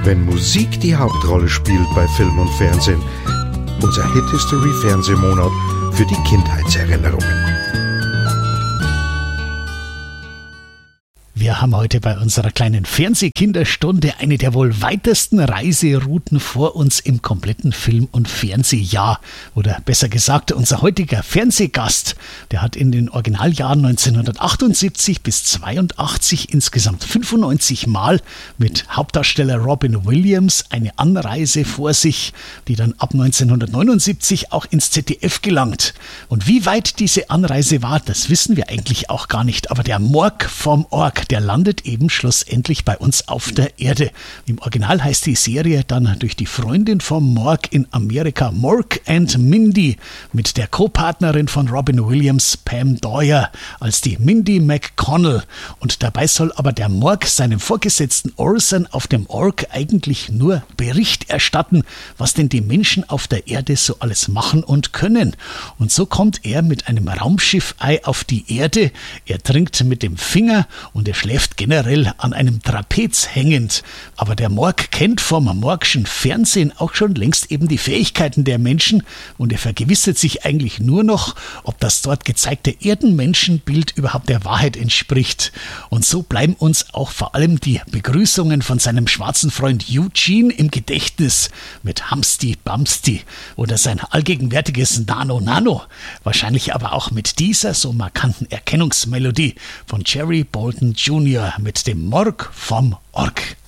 wenn Musik die Hauptrolle spielt bei Film und Fernsehen. Unser Hit History Fernsehmonat für die Kindheitserinnerungen. Wir haben heute bei unserer kleinen Fernsehkinderstunde eine der wohl weitesten Reiserouten vor uns im kompletten Film- und Fernsehjahr. Oder besser gesagt, unser heutiger Fernsehgast, der hat in den Originaljahren 1978 bis 82 insgesamt 95 Mal mit Hauptdarsteller Robin Williams eine Anreise vor sich, die dann ab 1979 auch ins ZDF gelangt. Und wie weit diese Anreise war, das wissen wir eigentlich auch gar nicht. Aber der Mork vom Ork, der landet eben schlussendlich bei uns auf der Erde. Im Original heißt die Serie dann durch die Freundin vom Mork in Amerika Mork and Mindy mit der Co-Partnerin von Robin Williams, Pam Dwyer, als die Mindy McConnell. Und dabei soll aber der Mork seinem Vorgesetzten Orson auf dem Ork eigentlich nur Bericht erstatten, was denn die Menschen auf der Erde so alles machen und können. Und so kommt er mit einem Raumschiff-Ei auf die Erde, er trinkt mit dem Finger und er schläft generell an einem Trapez hängend. Aber der Mork kennt vom Morkschen Fernsehen auch schon längst eben die Fähigkeiten der Menschen und er vergewissert sich eigentlich nur noch, ob das dort gezeigte Erdenmenschenbild überhaupt der Wahrheit entspricht. Und so bleiben uns auch vor allem die Begrüßungen von seinem schwarzen Freund Eugene im Gedächtnis mit Hamsti Bamsti oder sein allgegenwärtiges Nano Nano. Wahrscheinlich aber auch mit dieser so markanten Erkennungsmelodie von Jerry Bolton Jr. mit dem Mork vom Ork.